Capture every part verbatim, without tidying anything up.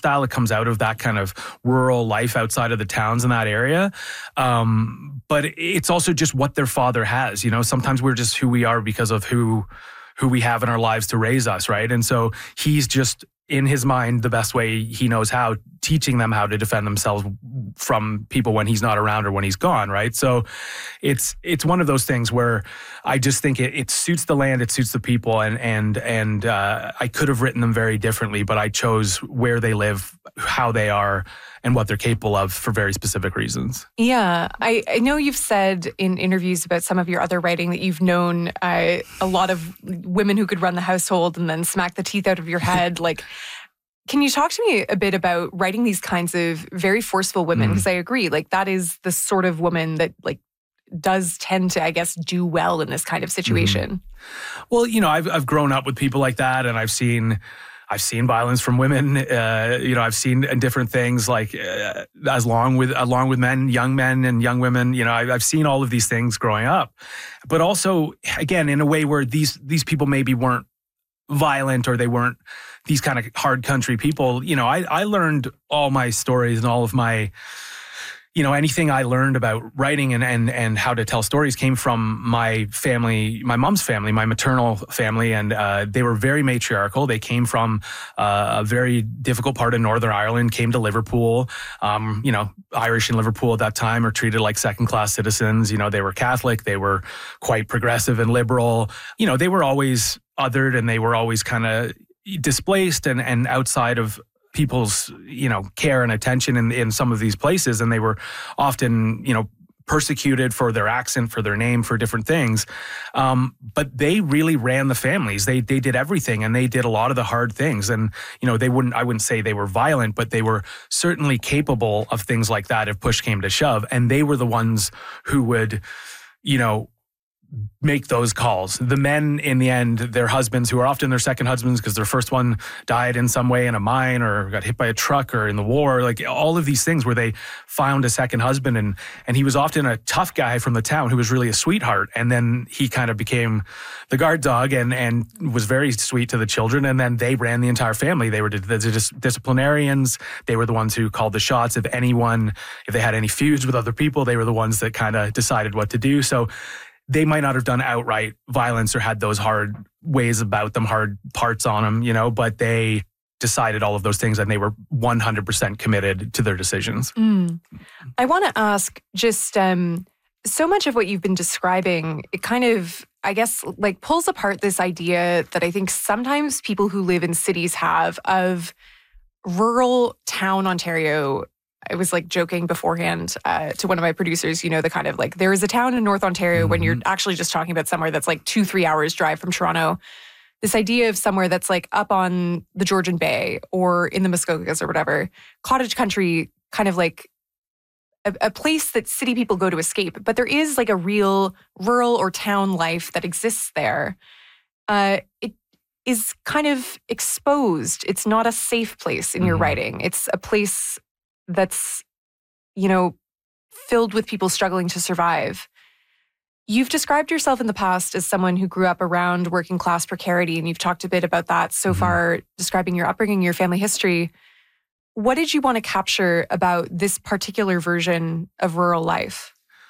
lifestyle. It comes out of that kind of rural life outside of the towns in that area. Um, but it's also just what their father has. You know, sometimes we're just who we are because of who who we have in our lives to raise us, right? And so he's just, in his mind, the best way he knows how, teaching them how to defend themselves from people when he's not around or when he's gone, right? So it's it's one of those things where I just think it, it suits the land, it suits the people, and and and uh, I could have written them very differently, but I chose where they live, how they are, and what they're capable of for very specific reasons. Yeah, I, I know you've said in interviews about some of your other writing that you've known uh, a lot of women who could run the household and then smack the teeth out of your head. Like, can you talk to me a bit about writing these kinds of very forceful women? Because mm. I agree, like that is the sort of woman that like does tend to, I guess, do well in this kind of situation. Mm. Well, you know, I've I've grown up with people like that, and I've seen. I've seen violence from women. Uh, you know, I've seen different things like uh, as long with along with men, young men and young women. You know, I, I've seen all of these things growing up, but also again in a way where these these people maybe weren't violent or they weren't these kind of hard country people. You know, I I learned all my stories and all of my. You know, anything I learned about writing and, and and how to tell stories came from my family, my mom's family, my maternal family, and uh, they were very matriarchal. They came from uh, a very difficult part of Northern Ireland, came to Liverpool. Um, you know, Irish in Liverpool at that time are treated like second-class citizens. You know, they were Catholic, they were quite progressive and liberal. You know, they were always othered and they were always kind of displaced and, and outside of people's, you know, care and attention in, in some of these places. And they were often, you know, persecuted for their accent, for their name, for different things. Um, but they really ran the families. They they did everything and they did a lot of the hard things. And, you know, they wouldn't, I wouldn't say they were violent, but they were certainly capable of things like that if push came to shove. And they were the ones who would, you know, make those calls. The men, in the end, their husbands, who are often their second husbands because their first one died in some way in a mine or got hit by a truck or in the war, like all of these things where they found a second husband. And and he was often a tough guy from the town who was really a sweetheart. And then he kind of became the guard dog and, and was very sweet to the children. And then they ran the entire family. They were the, the dis- disciplinarians. They were the ones who called the shots. If anyone, if they had any feuds with other people, they were the ones that kind of decided what to do. So they might not have done outright violence or had those hard ways about them, hard parts on them, you know, but they decided all of those things and they were one hundred percent committed to their decisions. Mm. I want to ask just um, so much of what you've been describing, it kind of, I guess, like pulls apart this idea that I think sometimes people who live in cities have of rural town Ontario. I was like joking beforehand uh, to one of my producers, you know, the kind of like, there is a town in North Ontario mm-hmm. when you're actually just talking about somewhere that's like two, three hours drive from Toronto. This idea of somewhere that's like up on the Georgian Bay or in the Muskokas or whatever, cottage country, kind of like a, a place that city people go to escape. But there is like a real rural or town life that exists there. Uh, it is kind of exposed. It's not a safe place in mm-hmm. your writing. It's a place that's, you know, filled with people struggling to survive. You've described yourself in the past as someone who grew up around working class precarity, and you've talked a bit about that so mm-hmm. far, describing your upbringing, your family history. What did you want to capture about this particular version of rural life?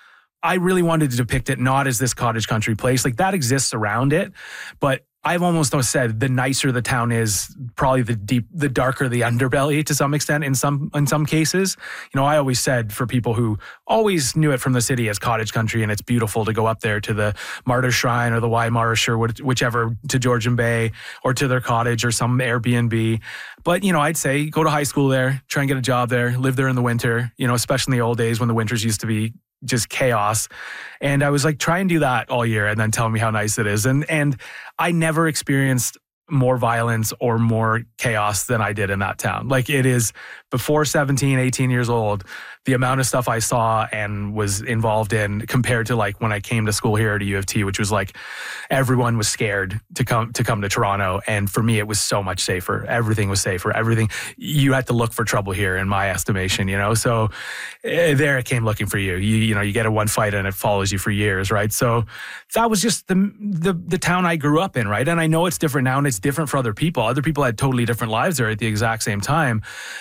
I really wanted to depict it not as this cottage country place. Like that exists around it, but I've almost said the nicer the town is, probably the deep, the darker the underbelly to some extent in some in some cases. You know, I always said for people who always knew it from the city as cottage country and it's beautiful to go up there to the Martyr Shrine or the Waimarsh or whichever, to Georgian Bay or to their cottage or some Airbnb. But, you know, I'd say go to high school there, try and get a job there, live there in the winter, you know, especially in the old days when the winters used to be just chaos. And I was like, try and do that all year and then tell me how nice it is. And and I never experienced more violence or more chaos than I did in that town. Like it is before seventeen, eighteen years old, the amount of stuff I saw and was involved in compared to like when I came to school here at U of T, which was like everyone was scared to come to come to Toronto. And for me, it was so much safer. Everything was safer. Everything, you had to look for trouble here in my estimation, you know? So uh, there it came looking for you. You you know, you get a one fight and it follows you for years, right? So that was just the, the, the town I grew up in, right? And I know it's different now and it's different for other people. Other people had totally different lives there at the exact same time.